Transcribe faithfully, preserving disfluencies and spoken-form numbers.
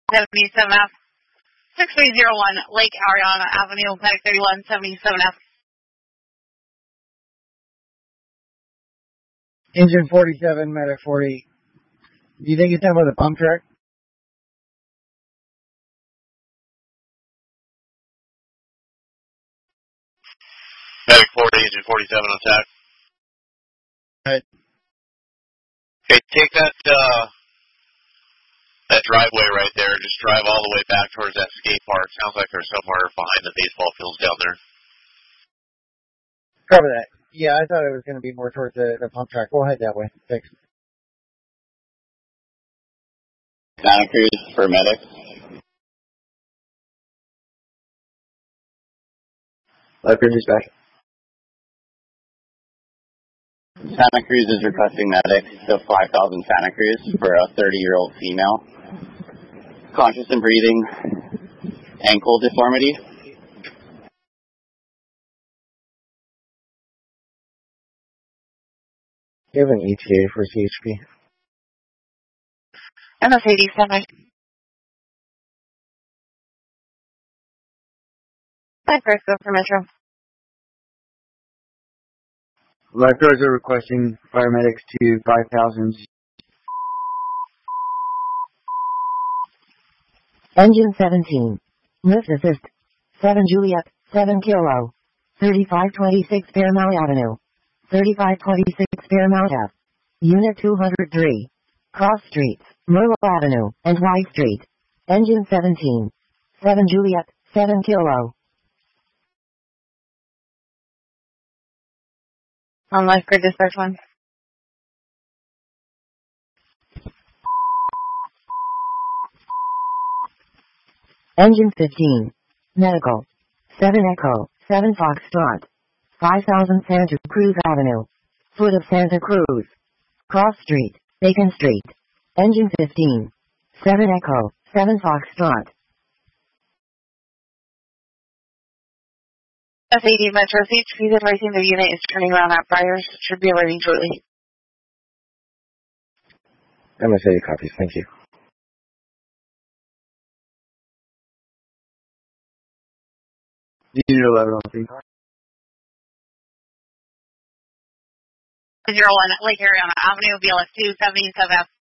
seventy-seven F. six three zero one Lake Ariana Avenue, Medic thirty-one, seventy-seven F. Engine forty-seven, Medic forty. Do you think it's down by the pump track? Medic forty, engine forty-seven on tack. Right. Okay, take that, uh, that driveway right there, just drive all the way back towards that skate park. Sounds like there's somewhere behind the baseball fields down there. Cover that. Yeah, I thought it was going to be more towards the, the pump track. We'll head that way. Thanks. Santa Cruz for medic. Life Cruz back. Santa Cruz is requesting medic to five thousand Santa Cruz for a thirty-year-old female. Conscious and breathing. Ankle deformity. You have an E T A for C H P. M S eighty-seven. Five first go for Metro. Lifeguards are requesting paramedics to five thousand. Engine seventeen. Lift assist. seven Juliet, seven Kilo. thirty-five twenty-six Fairmount Avenue. thirty-five twenty-six Fairmount F. Unit two hundred three. Cross Streets, Merle Avenue, and Y Street. Engine seventeen. seven Juliet, seven Kilo. On life grid dispatch one. Engine fifteen. Medical. seven Echo, seven Foxtrot. five thousand Santa Cruz Avenue. Foot of Santa Cruz. Cross Street, Bacon Street. Engine fifteen. seven Echo, seven Foxtrot. F eighty Metro C H P is advising the unit is turning around at Briars. Should be arriving shortly. M S eighty copies. Thank you. Unit eleven on three. zero one Lake Ariana Avenue, B L S two, seventy-seven F.